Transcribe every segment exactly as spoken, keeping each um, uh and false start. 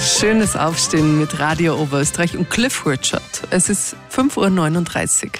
Schönes Aufstehen mit Radio Oberösterreich und Cliff Richard. Es ist fünf Uhr neununddreißig.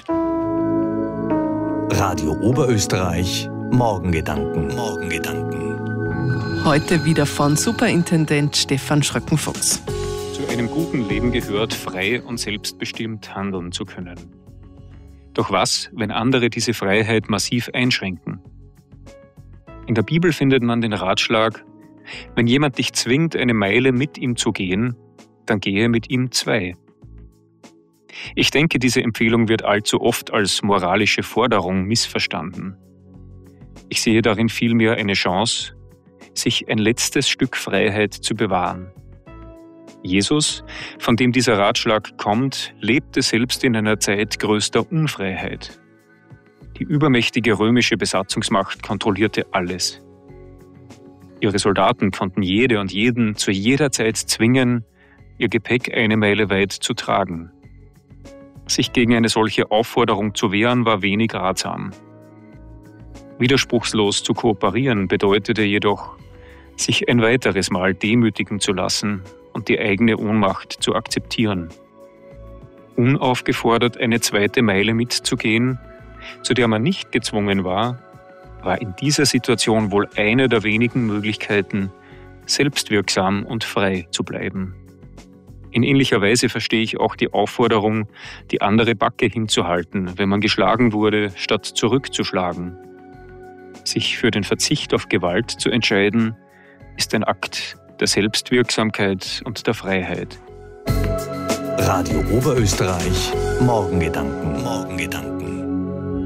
Radio Oberösterreich, Morgengedanken. Morgengedanken. Heute wieder von Superintendent Stefan Schröckenfuchs. Zu einem guten Leben gehört, frei und selbstbestimmt handeln zu können. Doch was, wenn andere diese Freiheit massiv einschränken? In der Bibel findet man den Ratschlag: Wenn jemand dich zwingt, eine Meile mit ihm zu gehen, dann gehe mit ihm zwei. Ich denke, diese Empfehlung wird allzu oft als moralische Forderung missverstanden. Ich sehe darin vielmehr eine Chance, sich ein letztes Stück Freiheit zu bewahren. Jesus, von dem dieser Ratschlag kommt, lebte selbst in einer Zeit größter Unfreiheit. Die übermächtige römische Besatzungsmacht kontrollierte alles. Ihre Soldaten konnten jede und jeden zu jeder Zeit zwingen, ihr Gepäck eine Meile weit zu tragen. Sich gegen eine solche Aufforderung zu wehren, war wenig ratsam. Widerspruchslos zu kooperieren bedeutete jedoch, sich ein weiteres Mal demütigen zu lassen und die eigene Ohnmacht zu akzeptieren. Unaufgefordert eine zweite Meile mitzugehen, zu der man nicht gezwungen war, war in dieser Situation wohl eine der wenigen Möglichkeiten, selbstwirksam und frei zu bleiben. In ähnlicher Weise verstehe ich auch die Aufforderung, die andere Backe hinzuhalten, wenn man geschlagen wurde, statt zurückzuschlagen. Sich für den Verzicht auf Gewalt zu entscheiden, ist ein Akt der Selbstwirksamkeit und der Freiheit. Radio Oberösterreich, Morgengedanken. Morgengedanken.